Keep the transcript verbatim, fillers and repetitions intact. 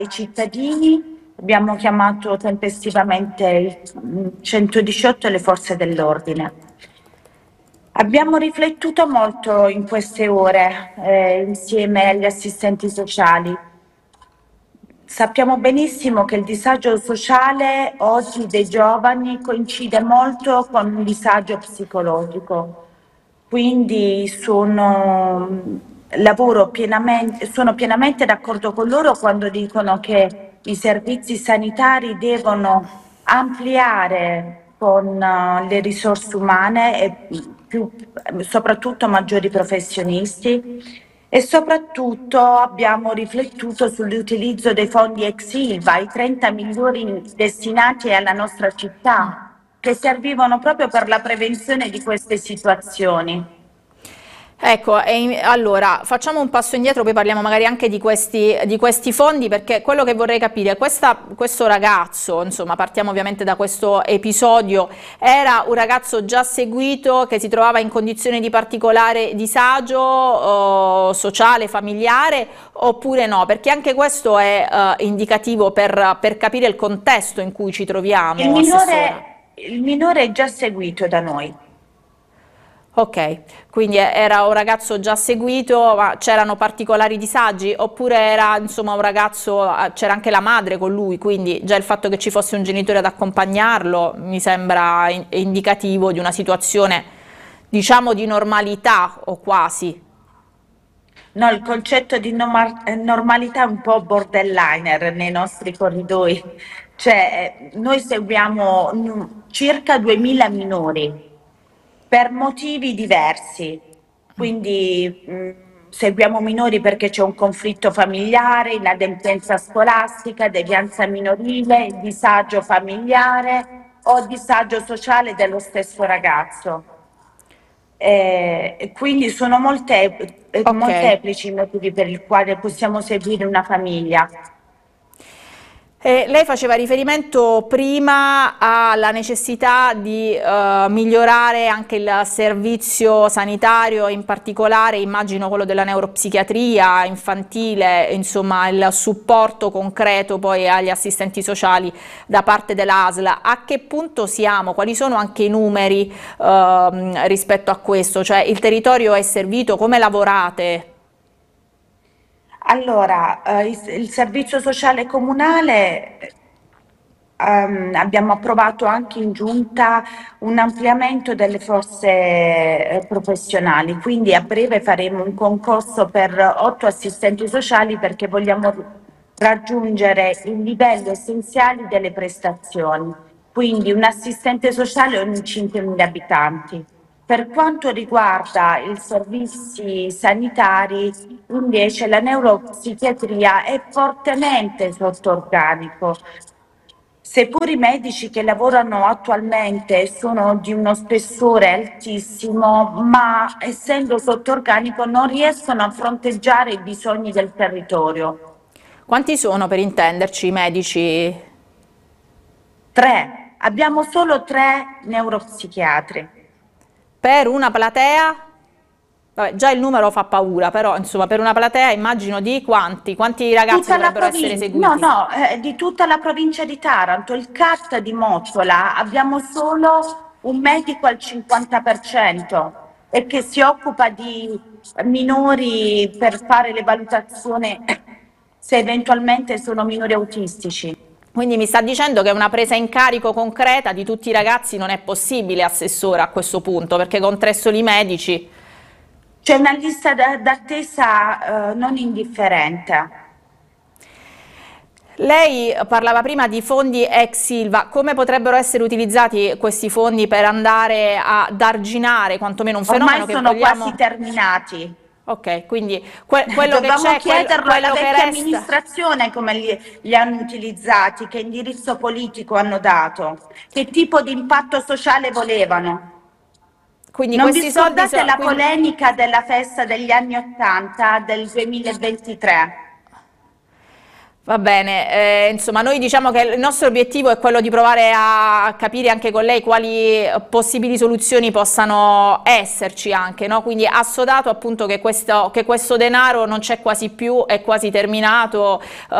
i cittadini, abbiamo chiamato tempestivamente il centodiciotto e le forze dell'ordine. Abbiamo riflettuto molto in queste ore eh, insieme agli assistenti sociali. Sappiamo benissimo che il disagio sociale oggi dei giovani coincide molto con un disagio psicologico, quindi sono, lavoro pienamente, sono pienamente d'accordo con loro quando dicono che i servizi sanitari devono ampliare con uh, le risorse umane e più, soprattutto maggiori professionisti. E soprattutto abbiamo riflettuto sull'utilizzo dei fondi ex Ilva, i trenta milioni destinati alla nostra città, che servivano proprio per la prevenzione di queste situazioni. Ecco, e in, allora facciamo un passo indietro, poi parliamo magari anche di questi, di questi fondi, perché quello che vorrei capire, questa, questo ragazzo, insomma partiamo ovviamente da questo episodio, era un ragazzo già seguito che si trovava in condizioni di particolare disagio eh, sociale, familiare, oppure no? Perché anche questo è eh, indicativo per, per capire il contesto in cui ci troviamo, Il Assessora. minore, il minore è già seguito da noi. Ok, quindi era un ragazzo già seguito, ma c'erano particolari disagi oppure era insomma un ragazzo, c'era anche la madre con lui, quindi già il fatto che ci fosse un genitore ad accompagnarlo mi sembra in indicativo di una situazione diciamo di normalità o quasi. No, il concetto di norma- normalità è un po' borderliner nei nostri corridoi, cioè noi seguiamo mm, circa duemila minori per motivi diversi, quindi mh, seguiamo minori perché c'è un conflitto familiare, inadempienza scolastica, devianza minorile, disagio familiare o disagio sociale dello stesso ragazzo. Eh, quindi sono molte, eh, Ok. molteplici i motivi per il quale possiamo seguire una famiglia. Eh, lei faceva riferimento prima alla necessità di eh, migliorare anche il servizio sanitario, in particolare immagino quello della neuropsichiatria infantile, insomma il supporto concreto poi agli assistenti sociali da parte dell'A S L. A che punto siamo? Quali sono anche i numeri eh, rispetto a questo? Cioè il territorio è servito? Come lavorate? Allora, eh, il, il servizio sociale comunale, ehm, abbiamo approvato anche in giunta un ampliamento delle forze eh, professionali, quindi a breve faremo un concorso per otto assistenti sociali perché vogliamo raggiungere i livelli essenziali delle prestazioni, quindi un assistente sociale ogni cinquemila abitanti. Per quanto riguarda i servizi sanitari, invece la neuropsichiatria è fortemente sotto organico. Seppur i medici che lavorano attualmente sono di uno spessore altissimo, ma essendo sotto organico non riescono a fronteggiare i bisogni del territorio. Quanti sono per intenderci i medici? Tre, abbiamo solo tre neuropsichiatri. Per una platea? Vabbè, già il numero fa paura, però insomma per una platea immagino di quanti? Quanti ragazzi Tutta la dovrebbero essere provincia, no, seguiti? no, eh, di tutta la provincia di Taranto, il C A T di Mottola, abbiamo solo un medico al cinquanta per cento e che si occupa di minori per fare le valutazioni se eventualmente sono minori autistici. Quindi mi sta dicendo che una presa in carico concreta di tutti i ragazzi non è possibile, Assessora, a questo punto, perché con tre soli medici. C'è una lista da- d'attesa eh, non indifferente. Lei parlava prima di fondi ex Ilva, come potrebbero essere utilizzati questi fondi per andare ad arginare quantomeno un fenomeno Ormai che sono vogliamo... quasi terminati. Ok, quindi que quello che Dobbiamo c'è, quello, chiederlo quello alla che vecchia resta... amministrazione come li, li hanno utilizzati, che indirizzo politico hanno dato, che tipo di impatto sociale volevano. Quindi Non vi questi soldi scordate sono... la Quindi... polemica della festa degli anni Ottanta del duemilaventitré? Va bene, eh, insomma noi diciamo che il nostro obiettivo è quello di provare a capire anche con lei quali possibili soluzioni possano esserci anche, no? Quindi assodato appunto che questo, che questo denaro non c'è quasi più, è quasi terminato, eh,